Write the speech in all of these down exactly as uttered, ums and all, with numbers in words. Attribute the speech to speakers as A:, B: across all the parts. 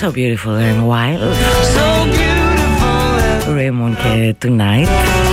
A: So Beautiful and Wild, so beautiful, Raymond και Tonight.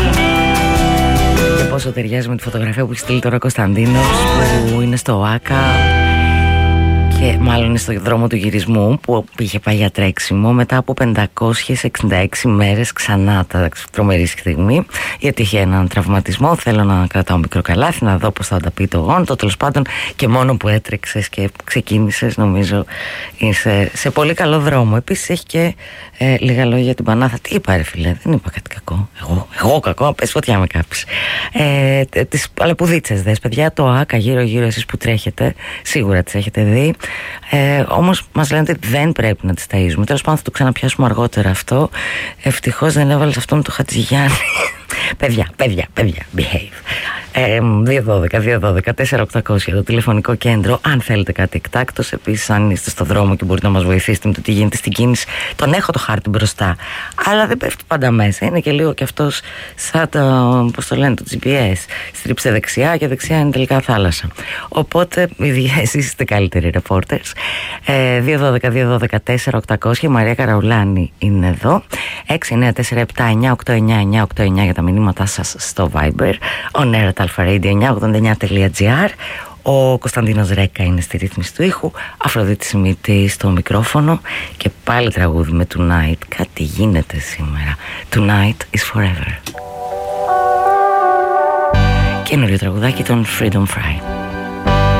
A: Και πόσο ταιριάζει με τη φωτογραφία που έχει στείλει τώρα ο Κωνσταντίνος, που είναι στο ΆΚΑ και μάλλον είναι στο δρόμο του γυρισμού, που είχε πάει για τρέξιμο μετά από πεντακόσιες εξήντα έξι μέρες ξανά. Τα τρομερή στιγμή, γιατί είχε έναν τραυματισμό. Θέλω να κρατάω μικρό καλάθι, να δω πώς θα τα πει το γόνατο. Τέλος πάντων, και μόνο που έτρεξες και ξεκίνησες, νομίζω είσαι σε πολύ καλό δρόμο. Επίσης έχει και ε, λίγα λόγια για την Πανάθα. Τι είπα, ρε φίλε, δεν είπα κάτι κακό. Εγώ, εγώ κακό, πες φωτιά με κάποιες. Ε, τις αλεπουδίτσες δες, παιδιά, το ΆΚΑ γύρω-γύρω, εσείς που τρέχετε, σίγουρα τις έχετε δει. Ε, όμως μας λένε ότι δεν πρέπει να τις ταΐζουμε. Τέλος πάντων θα το ξαναπιάσουμε αργότερα αυτό. Ευτυχώς δεν έβαλες αυτό με το Χατζηγιάννη. Παιδιά, παιδιά, παιδιά, behave. Ε, δύο δώδεκα, δύο δώδεκα, τέσσερα οκτακόσια το τηλεφωνικό κέντρο. Αν θέλετε κάτι εκτάκτος, επίσης αν είστε στο δρόμο και μπορείτε να μας βοηθήσετε με το τι γίνεται στην κίνηση. Τον έχω το χάρτη μπροστά, αλλά δεν πέφτει πάντα μέσα. Είναι και λίγο και αυτός σαν το, πώς το λένε, το τζι πι ες. Στρίψτε δεξιά και δεξιά είναι τελικά θάλασσα. Οπότε εσείς είστε καλύτεροι reporters. ε, δύο δώδεκα, δύο δώδεκα, τέσσερα οκτακόσια. Η Μαρία Καραουλάνη είναι εδώ. έξι εννιά τέσσερα επτά εννιά οκτώ εννιά εννιά οκτώ εννιά για τα μηνύματά σας στο Viber. On Air at Alpha Radio εννιά ογδόντα εννιά τελεία τζι άρ. Ο Κωνσταντίνος Ρέκα είναι στη ρύθμιση του ήχου, Αφροδίτη Σιμίτη στο μικρόφωνο και πάλι τραγούδι με Tonight. Κάτι γίνεται σήμερα. Tonight is forever. Καινούριο τραγουδάκι των Freedom Fry.